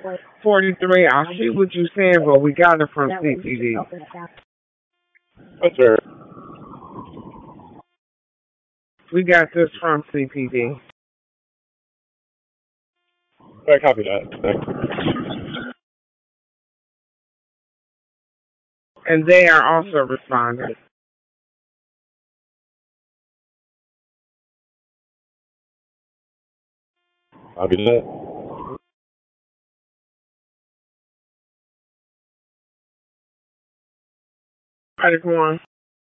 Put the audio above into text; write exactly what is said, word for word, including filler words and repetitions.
forty-three. I see what you're saying, but we got it from C P D. Yes, sir. We got this from C P D. I copy that. Thanks. And they are also responding. Copy that. All right, everyone.